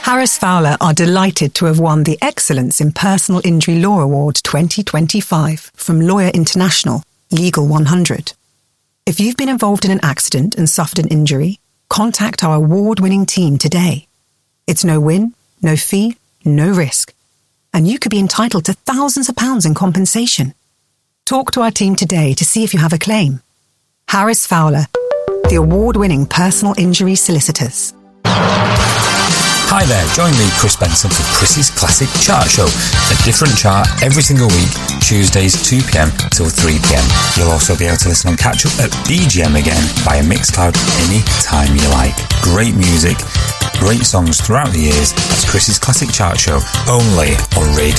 Harris Fowler are delighted to have won the Excellence in Personal Injury Law Award 2025 from Lawyer International, Legal 100. If you've been involved in an accident and suffered an injury, contact our award-winning team today. It's no win, no fee, no risk. And you could be entitled to thousands of pounds in compensation. Talk to our team today to see if you have a claim. Harris Fowler, the award-winning personal injury solicitors. Hi there, join me, Chris Benson, for Chris's Classic Chart Show. A different chart every single week, Tuesdays 2pm till 3pm. You'll also be able to listen on catch-up at BGM again via Mixcloud any time you like. Great music, great songs throughout the years. That's Chris's Classic Chart Show, only on Radio